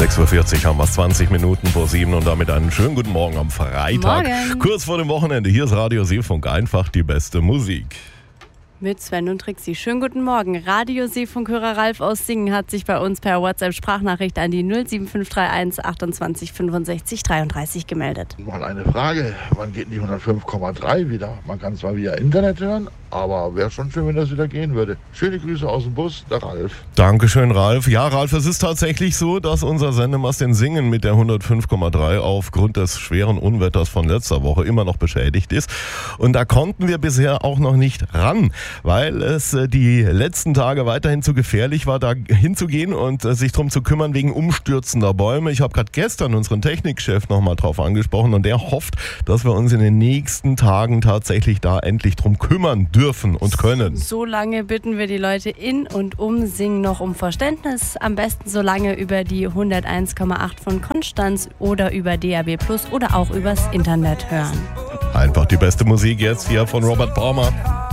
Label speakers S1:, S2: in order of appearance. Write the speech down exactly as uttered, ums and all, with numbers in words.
S1: sechs Uhr vierzig haben wir es, zwanzig Minuten vor sieben und damit einen schönen guten Morgen am Freitag.
S2: Morgen.
S1: Kurz vor dem Wochenende, hier ist Radio Seefunk, einfach die beste Musik.
S2: Mit Sven und Trixi. Schönen guten Morgen. Radio Seefunkhörer Ralf aus Singen hat sich bei uns per WhatsApp-Sprachnachricht an die null sieben fünf drei eins achtundzwanzig fünfundsechzig dreiunddreißig gemeldet.
S3: Mal eine Frage, wann geht die hundertfünf Komma drei wieder? Man kann zwar via Internet hören, aber wäre schon schön, wenn das wieder gehen würde. Schöne Grüße aus dem Bus, der Ralf.
S1: Dankeschön, Ralf. Ja, Ralf, es ist tatsächlich so, dass unser Sendemast in Singen mit der hundertfünf Komma drei aufgrund des schweren Unwetters von letzter Woche immer noch beschädigt ist. Und da konnten wir bisher auch noch nicht ran, weil es die letzten Tage weiterhin zu gefährlich war, da hinzugehen und sich drum zu kümmern wegen umstürzender Bäume. Ich habe gerade gestern unseren Technikchef nochmal drauf angesprochen und der hofft, dass wir uns in den nächsten Tagen tatsächlich da endlich drum kümmern dürfen und können.
S2: So lange bitten wir die Leute in und um Singen noch um Verständnis. Am besten so lange über die hunderteins Komma acht von Konstanz oder über D A B plus oder auch übers Internet hören.
S1: Einfach die beste Musik jetzt hier von Robert Palmer.